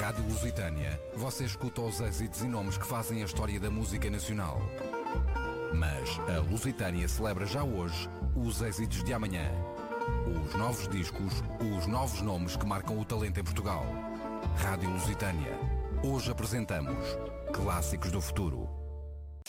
Rádio Lusitânia, você escuta os êxitos e nomes que fazem a história da música nacional. Mas a Lusitânia celebra já hoje os êxitos de amanhã. Os novos discos, os novos nomes que marcam o talento em Portugal. Rádio Lusitânia. Hoje apresentamos Clássicos do Futuro.